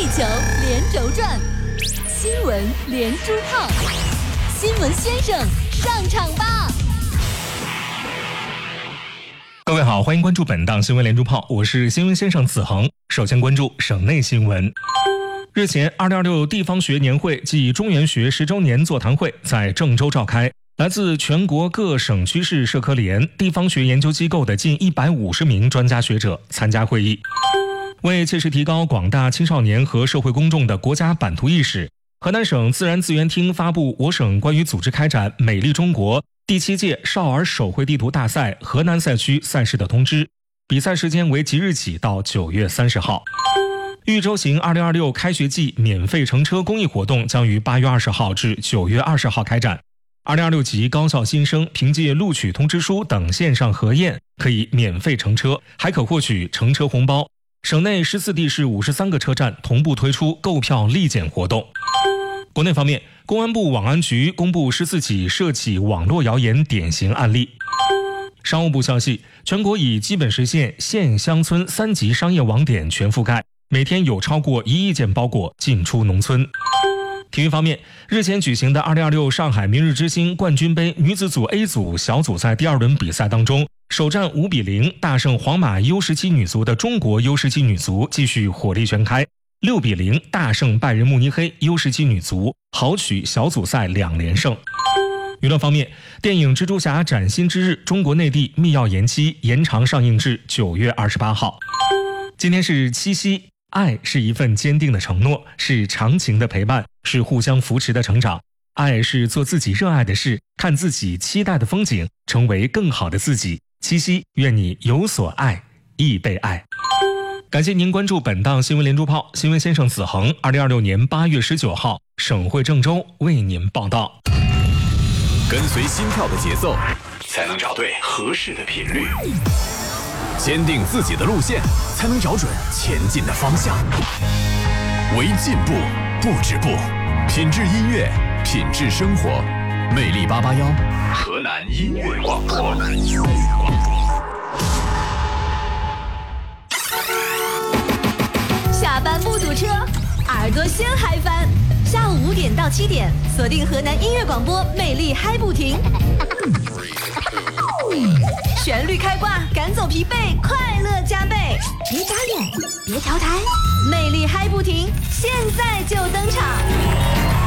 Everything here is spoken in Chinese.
球连轴转，新闻连珠炮，新闻先生上场吧！ 各位好，欢迎关注本档新闻连珠炮，我是新闻先生子恒。首先关注省内新闻。日前，226地方学年会暨中原学10周年座谈会在郑州召开，来自全国各省区市社科联、地方学研究机构的近150名专家学者参加会议。为切实提高广大青少年和社会公众的国家版图意识，河南省自然资源厅发布我省关于组织开展美丽中国第7届少儿手绘地图大赛河南赛区赛事的通知，比赛时间为即日起到9月30号。豫州行2026开学季免费乘车公益活动将于8月20号至9月20号开展。2026级高校新生凭借录取通知书等线上核验，可以免费乘车，还可获取乘车红包。省内14地市53个车站同步推出购票立减活动。国内方面，公安部网安局公布14起涉企网络谣言典型案例。商务部消息，全国已基本实现县乡村3级商业网点全覆盖，每天有超过1亿件包裹进出农村。体育方面，日前举行的2026上海明日之星冠军杯女子组 A 组小组赛第2轮比赛当中，首战5比0大胜皇马 U17 女足的中国 U17 女足继续火力全开，6比0大胜拜仁慕尼黑 U17 女足，豪取小组赛2连胜。娱乐方面，电影《蜘蛛侠：崭新之日》中国内地密钥延期，延长上映至9月28号。今天是七夕，爱是一份坚定的承诺，是长情的陪伴，是互相扶持的成长。爱是做自己热爱的事，看自己期待的风景，成为更好的自己。七夕，愿你有所爱，亦被爱。感谢您关注本档新闻连珠炮，新闻先生子恒，2026年8月19号，省会郑州为您报道。 跟随心跳的节奏，才能找对合适的频率；坚定自己的路线，才能找准前进的方向。为进步不止步，品质音乐，品质生活。魅力881，河南音乐广播。 下班不堵车，耳朵先嗨翻。下午5点到7点，锁定河南音乐广播，魅力嗨不停。旋律开挂，赶走疲惫，快乐加倍。别眨眼，别调台，魅力嗨不停，现在就登场。